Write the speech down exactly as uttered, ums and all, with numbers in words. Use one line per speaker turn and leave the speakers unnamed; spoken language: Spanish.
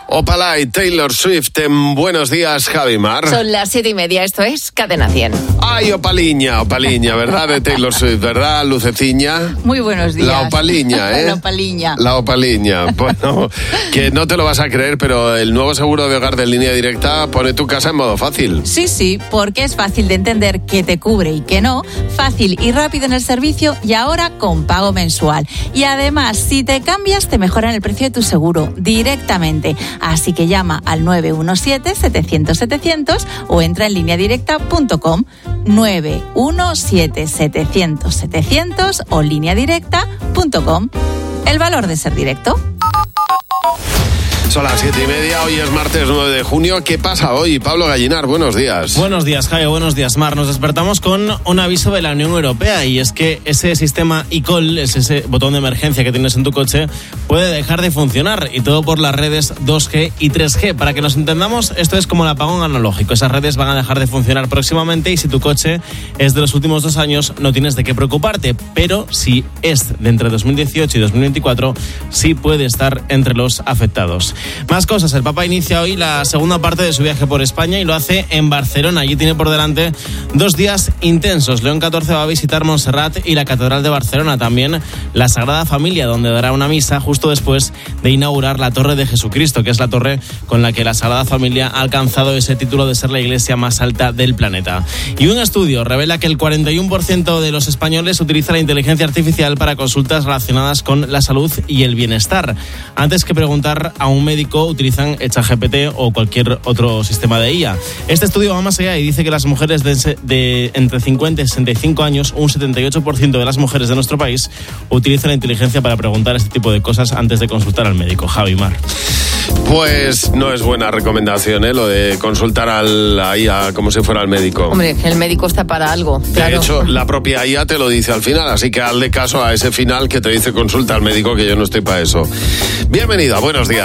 Opala y Taylor Swift en Buenos Días, Javi Mar.
Son las siete y media, esto es Cadena cien.
Ay, Opaliña, Opaliña, ¿verdad? De Taylor Swift, ¿verdad, Luceciña?
Muy buenos días.
La Opaliña, ¿eh?
La Opaliña.
La Opaliña. Bueno, que no te lo vas a creer, pero el nuevo seguro de hogar de Línea Directa pone tu casa en modo fácil.
Sí, sí, porque es fácil de entender qué te cubre y qué no, fácil y rápido en el servicio y ahora con pago mensual. Y además, si te cambias, te mejoran el precio de tu seguro directamente. Así que llama al nueve uno siete, setecientos, setecientos o entra en línea directa punto com. nueve uno siete, setecientos, setecientos o línea directa punto com. El valor de ser directo.
Son las siete y media, hoy es martes nueve de junio. ¿Qué pasa hoy? Pablo Gallinar, buenos días.
Buenos días, Jaime, buenos días, Mar. Nos despertamos con un aviso de la Unión Europea y es que ese sistema eCall, es ese botón de emergencia que tienes en tu coche, puede dejar de funcionar y todo por las redes dos G y tres G. Para que nos entendamos, esto es como el apagón analógico. Esas redes van a dejar de funcionar próximamente y si tu coche es de los últimos dos años, no tienes de qué preocuparte. Pero si es de entre dos mil dieciocho y dos mil veinticuatro, sí puede estar entre los afectados. Más cosas, el Papa inicia hoy la segunda parte de su viaje por España y lo hace en Barcelona. Allí tiene por delante dos días intensos. León catorce va a visitar Montserrat y la Catedral de Barcelona, también la Sagrada Familia, donde dará una misa justo después de inaugurar la Torre de Jesucristo, que es la torre con la que la Sagrada Familia ha alcanzado ese título de ser la iglesia más alta del planeta. Y un estudio revela que el cuarenta y uno por ciento de los españoles utiliza la inteligencia artificial para consultas relacionadas con la salud y el bienestar. Antes que preguntar a un médico, utilizan ChatGPT o cualquier otro sistema de I A. Este estudio va más allá y dice que las mujeres de, de entre cincuenta y sesenta y cinco años, un setenta y ocho por ciento de las mujeres de nuestro país utilizan la inteligencia para preguntar este tipo de cosas antes de consultar al médico. Javi Mar.
Pues no es buena recomendación, ¿eh? Lo de consultar a la I A como si fuera el médico.
Hombre, que el médico está para algo. Claro.
De hecho, la propia I A te lo dice al final, así que hazle caso a ese final que te dice consulta al médico, que yo no estoy para eso. Bienvenida, buenos días.